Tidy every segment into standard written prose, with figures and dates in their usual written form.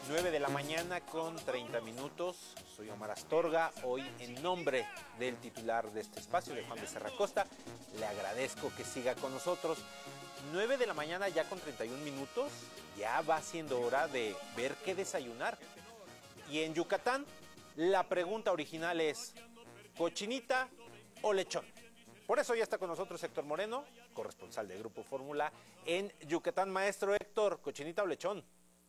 9 de la mañana con 30 minutos. Soy Omar Astorga. Hoy, en nombre del titular de este espacio, de Juan Becerra Costa, le agradezco que siga con nosotros. 9 de la mañana ya con 31 minutos. Ya va siendo hora de ver qué desayunar. Y en Yucatán, la pregunta original es: ¿cochinita o lechón? Por eso ya está con nosotros Héctor Moreno, corresponsal de Grupo Fórmula en Yucatán. Maestro Héctor, ¿cochinita o lechón?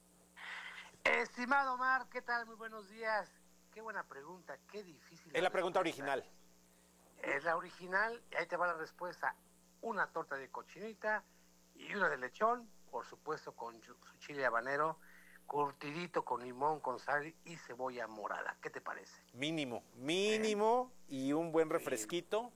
Estimado Omar, ¿qué tal? Muy buenos días. Qué buena pregunta, qué difícil. Es la pregunta original. Es la original y ahí te va la respuesta. Una torta de cochinita y una de lechón, por supuesto con su chile habanero, curtidito con limón, con sal y cebolla morada. ¿Qué te parece? Mínimo, y un buen refresquito.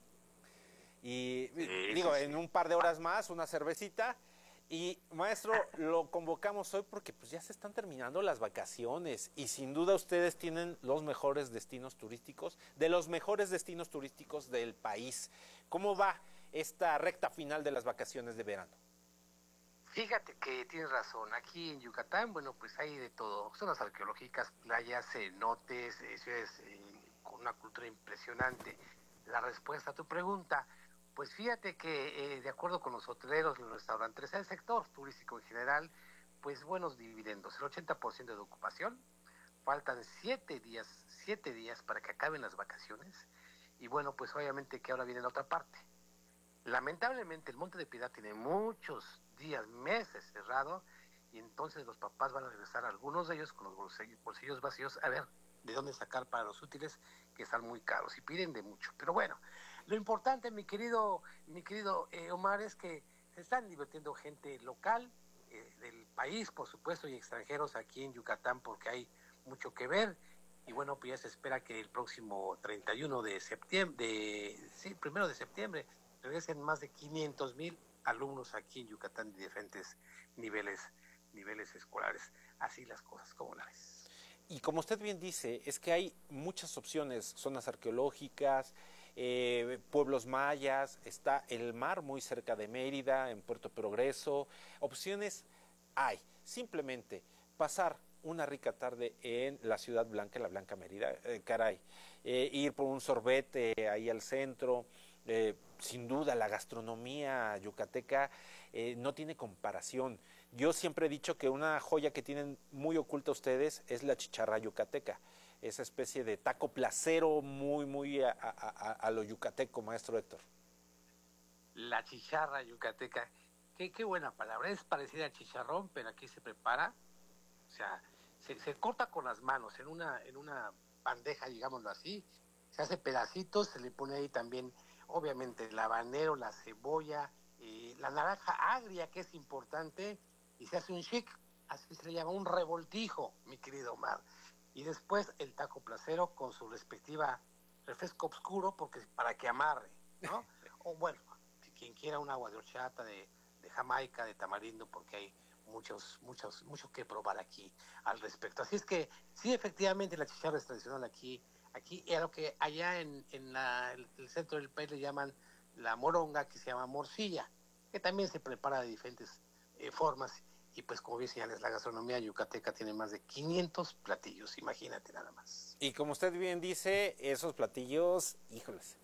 Y en un par de horas más, una cervecita. Y maestro, lo convocamos hoy porque pues ya se están terminando las vacaciones y sin duda ustedes tienen los mejores destinos turísticos, de los mejores destinos turísticos del país. ¿Cómo va esta recta final de las vacaciones de verano? Fíjate que tienes razón, aquí en Yucatán, bueno, pues hay de todo, zonas arqueológicas, playas, cenotes, ciudades con una cultura impresionante. La respuesta a tu pregunta, pues fíjate que de acuerdo con los hoteleros, los restaurantes, el sector turístico en general, pues buenos dividendos, el 80% de ocupación, faltan 7 días para que acaben las vacaciones, y bueno, pues obviamente que ahora viene la otra parte. Lamentablemente el Monte de Piedad tiene muchos días, meses cerrado, y entonces los papás van a regresar, algunos de ellos con los bolsillos vacíos, a ver de dónde sacar para los útiles que están muy caros y piden de mucho. Pero bueno, lo importante, mi querido Omar, es que se están divirtiendo gente local, del país, por supuesto, y extranjeros aquí en Yucatán, porque hay mucho que ver. Y bueno, pues ya se espera que el próximo 31 de septiembre, primero de septiembre, regresen más de 500,000 alumnos aquí en Yucatán de diferentes niveles escolares. Así las cosas, ¿cómo la ves? Y como usted bien dice, es que hay muchas opciones, zonas arqueológicas, pueblos mayas, está el mar muy cerca de Mérida, en Puerto Progreso, opciones hay. Simplemente pasar una rica tarde en la Ciudad Blanca, en la Blanca Mérida, ir por un sorbete ahí al centro. Sin duda la gastronomía yucateca no tiene comparación. Yo siempre he dicho que una joya que tienen muy oculta ustedes es la chicharra yucateca, esa especie de taco placero muy a lo yucateco, maestro Héctor. La chicharra yucateca, qué buena palabra, es parecida al chicharrón, pero aquí se prepara, o sea, se corta con las manos en una bandeja, digámoslo así, se hace pedacitos, se le pone ahí también, obviamente, el habanero, la cebolla, la naranja agria, que es importante, y se hace un chic, así se le llama, un revoltijo, mi querido Omar. Y después el taco placero con su respectiva refresco oscuro, porque para que amarre, ¿no? O bueno, si quien quiera un agua de horchata, de Jamaica, de tamarindo, porque hay mucho que probar aquí al respecto. Así es que sí, efectivamente la chicharra es tradicional aquí a lo que allá en el centro del país le llaman la moronga, que se llama morcilla, que también se prepara de diferentes formas. Y pues como bien señales, la gastronomía yucateca tiene más de 500 platillos, imagínate nada más. Y como usted bien dice, esos platillos, híjoles,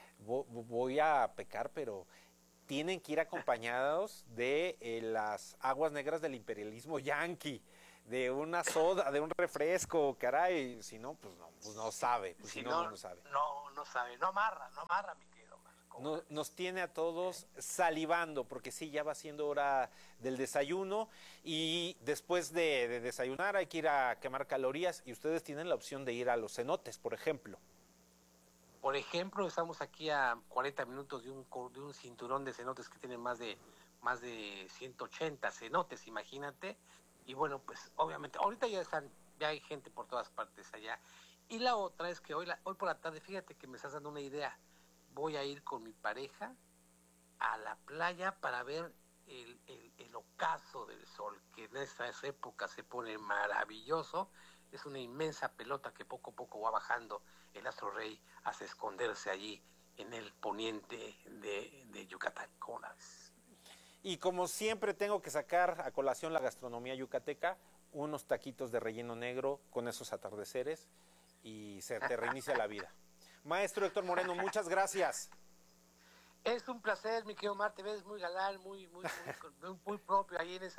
voy a pecar, pero tienen que ir acompañados de las aguas negras del imperialismo yanqui, de una soda, de un refresco, caray, si no, pues no sabe, pues si no sabe. No sabe, no amarra, mi querido Omar. Nos tiene a todos salivando, porque sí, ya va siendo hora del desayuno y después de desayunar hay que ir a quemar calorías y ustedes tienen la opción de ir a los cenotes, por ejemplo. Por ejemplo, estamos aquí a 40 minutos de un cinturón de cenotes que tiene más de 180 cenotes, imagínate. Y bueno, pues obviamente, ahorita ya hay gente por todas partes allá. Y la otra es que hoy por la tarde, fíjate que me estás dando una idea. Voy a ir con mi pareja a la playa para ver el ocaso del sol, que en estas épocas se pone maravilloso. Es una inmensa pelota que poco a poco va bajando el astro rey hasta esconderse allí en el poniente de Yucatán. ¿Cómo la ves? Y como siempre tengo que sacar a colación la gastronomía yucateca, unos taquitos de relleno negro con esos atardeceres y se te reinicia la vida. Maestro Héctor Moreno, muchas gracias. Es un placer, mi querido Mar, te ves muy galán, muy propio ahí en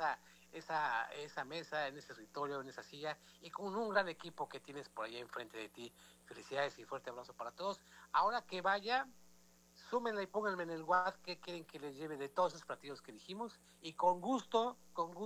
esa mesa, en ese escritorio, en esa silla, y con un gran equipo que tienes por allá enfrente de ti. Felicidades y fuerte abrazo para todos. Ahora que vaya, súmenla y pónganme en el WhatsApp qué quieren que les lleve de todos esos platillos que dijimos, y con gusto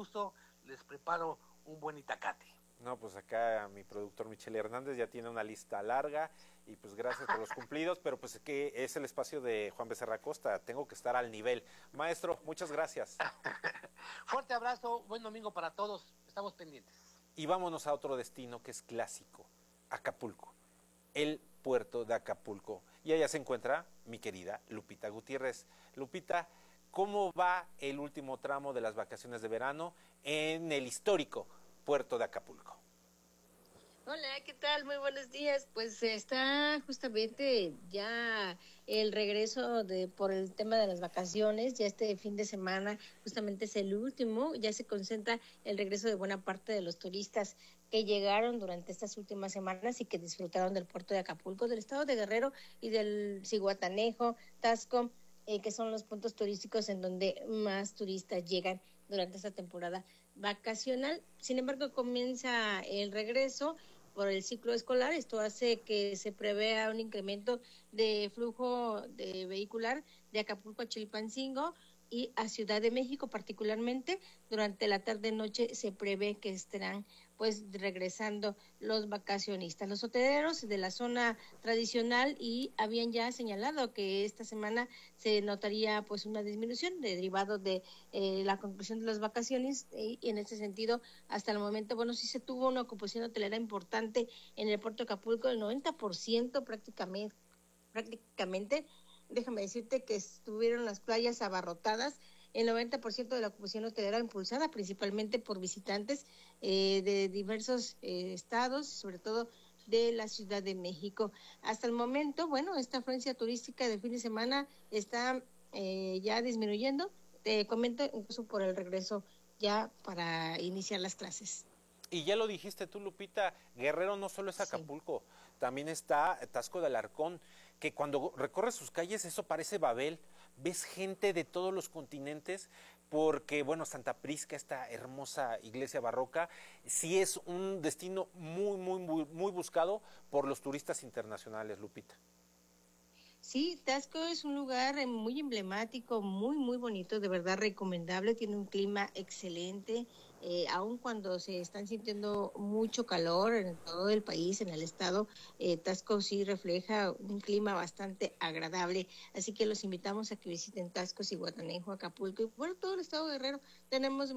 les preparo un buen itacate. No, pues acá mi productor Michelle Hernández ya tiene una lista larga y pues gracias por los cumplidos, pero pues que es el espacio de Juan Becerra Costa, tengo que estar al nivel. Maestro, muchas gracias. Fuerte abrazo, buen domingo para todos, estamos pendientes. Y vámonos a otro destino que es clásico, Acapulco, el puerto de Acapulco. Y allá se encuentra mi querida Lupita Gutiérrez. Lupita, ¿cómo va el último tramo de las vacaciones de verano en el histórico puerto de Acapulco? Hola, ¿qué tal? Muy buenos días. Pues está justamente ya el regreso por el tema de las vacaciones, ya este fin de semana justamente es el último, ya se concentra el regreso de buena parte de los turistas que llegaron durante estas últimas semanas y que disfrutaron del puerto de Acapulco, del estado de Guerrero y del Zihuatanejo, Taxco, que son los puntos turísticos en donde más turistas llegan durante esta temporada vacacional. Sin embargo, comienza el regreso por el ciclo escolar. Esto hace que se prevea un incremento de flujo de vehicular de Acapulco a Chilpancingo y a Ciudad de México particularmente. Durante la tarde-noche se prevé que estarán pues regresando los vacacionistas. Los hoteleros de la zona tradicional y habían ya señalado que esta semana se notaría pues una disminución derivado de la conclusión de las vacaciones y en ese sentido hasta el momento, bueno, sí se tuvo una ocupación hotelera importante en el puerto de Acapulco, el 90% prácticamente. Déjame decirte que estuvieron las playas abarrotadas, el 90% de la ocupación hotelera impulsada principalmente por visitantes de diversos estados, sobre todo de la Ciudad de México. Hasta el momento, bueno, esta afluencia turística de fin de semana está ya disminuyendo, te comento, incluso por el regreso ya para iniciar las clases. Y ya lo dijiste tú, Lupita, Guerrero no solo es Acapulco, sí, también está Taxco de Alarcón, que cuando recorres sus calles eso parece Babel, ves gente de todos los continentes, porque bueno, Santa Prisca, esta hermosa iglesia barroca, sí es un destino muy buscado por los turistas internacionales, Lupita. Sí, Taxco es un lugar muy emblemático, muy bonito, de verdad recomendable, tiene un clima excelente, aun cuando se están sintiendo mucho calor en todo el país, en el estado, Taxco sí refleja un clima bastante agradable, así que los invitamos a que visiten Taxco, Zihuatanejo, Acapulco y bueno, todo el estado de Guerrero. Tenemos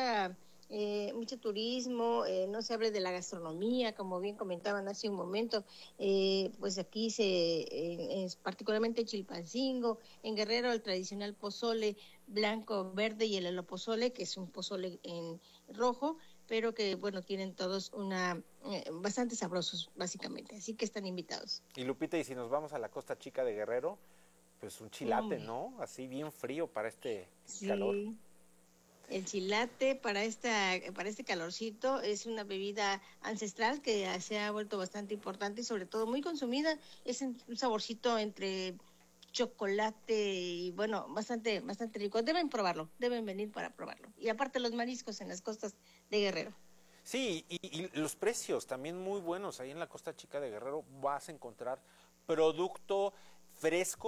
mucho turismo, no se habla de la gastronomía, como bien comentaban hace un momento, pues aquí es particularmente Chilpancingo, en Guerrero el tradicional pozole blanco, verde y el elopozole, que es un pozole en rojo, pero que bueno, tienen todos bastante sabrosos básicamente, así que están invitados. Y Lupita, y si nos vamos a la Costa Chica de Guerrero, pues un chilate, ¿no? Así bien frío para este calor. El chilate para este calorcito es una bebida ancestral que se ha vuelto bastante importante y sobre todo muy consumida. Es un saborcito entre chocolate y bueno, bastante rico. Deben probarlo, deben venir para probarlo. Y aparte los mariscos en las costas de Guerrero. Sí, y los precios también muy buenos. Ahí en la Costa Chica de Guerrero vas a encontrar producto fresco